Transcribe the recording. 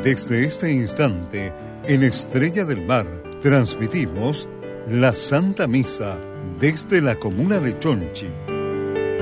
Desde este instante, en Estrella del Mar, transmitimos la Santa Misa desde la comuna de Chonchi.